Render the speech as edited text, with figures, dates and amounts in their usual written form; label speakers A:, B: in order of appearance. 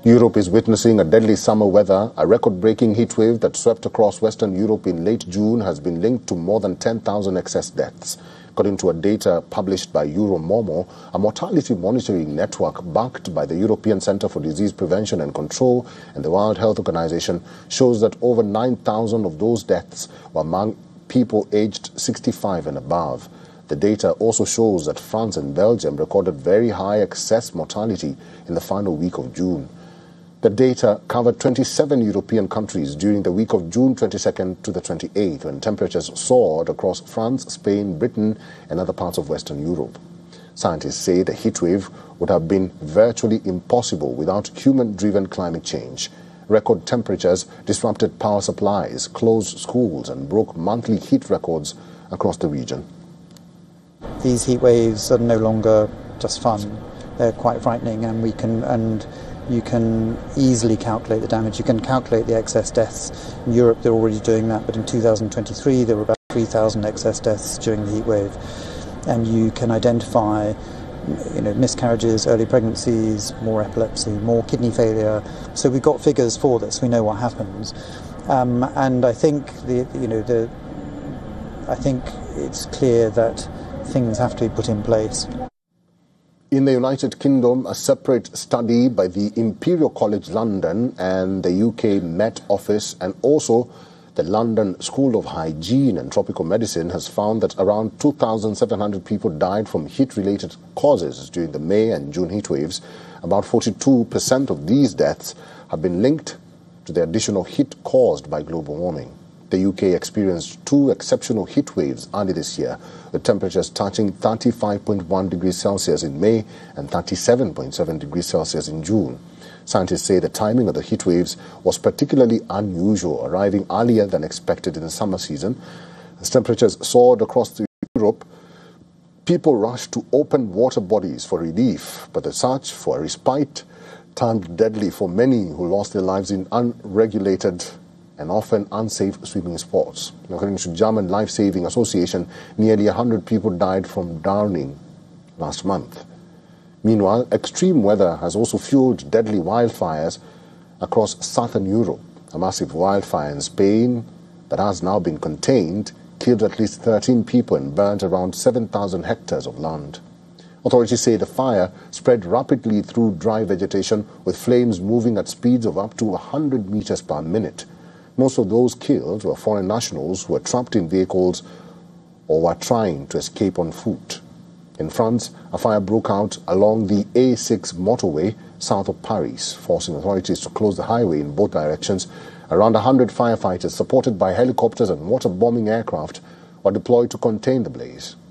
A: Europe is witnessing a deadly summer weather. A record-breaking heat wave that swept across Western Europe in late June has been linked to more than 10,000 excess deaths. According to a data published by Euromormor, a mortality monitoring network backed by the European Centre for Disease Prevention and Control and the World Health Organization shows that over 9,000 of those deaths were among people aged 65 and above. The data also shows that France and Belgium recorded very high excess mortality in the final week of June. The data covered 27 European countries during the week of June 22nd to the 28th, when temperatures soared across France, Spain, Britain, and other parts of Western Europe. Scientists say the heatwave would have been virtually impossible without human-driven climate change. Record temperatures disrupted power supplies, closed schools, and broke monthly heat records across the region.
B: These heat waves are no longer just fun; they're quite frightening, and you can easily calculate the damage. You can calculate the excess deaths. In Europe, they're already doing that, but in 2023, there were about 3,000 excess deaths during the heat wave. And you can identify, miscarriages, early pregnancies, more epilepsy, more kidney failure. So we've got figures for this. We know what happens, and I think I think it's clear that things have to be put in place.
A: In the United Kingdom, a separate study by the Imperial College London and the UK Met Office and also the London School of Hygiene and Tropical Medicine has found that around 2,700 people died from heat-related causes during the May and June heat waves. About 42% of these deaths have been linked to the additional heat caused by global warming. The UK experienced two exceptional heat waves early this year, with temperatures touching 35.1 degrees Celsius in May and 37.7 degrees Celsius in June. Scientists say the timing of the heat waves was particularly unusual, arriving earlier than expected in the summer season. As temperatures soared across Europe, people rushed to open water bodies for relief, but the search for a respite turned deadly for many who lost their lives in unregulated and often unsafe swimming sports. According to German Life Saving Association, nearly 100 people died from drowning last month. Meanwhile, extreme weather has also fueled deadly wildfires across southern Europe. A massive wildfire in Spain that has now been contained killed at least 13 people and burnt around 7,000 hectares of land. Authorities say the fire spread rapidly through dry vegetation, with flames moving at speeds of up to 100 meters per minute. Most of those killed were foreign nationals who were trapped in vehicles or were trying to escape on foot. In France, a fire broke out along the A6 motorway south of Paris, forcing authorities to close the highway in both directions. Around 100 firefighters, supported by helicopters and water-bombing aircraft, were deployed to contain the blaze.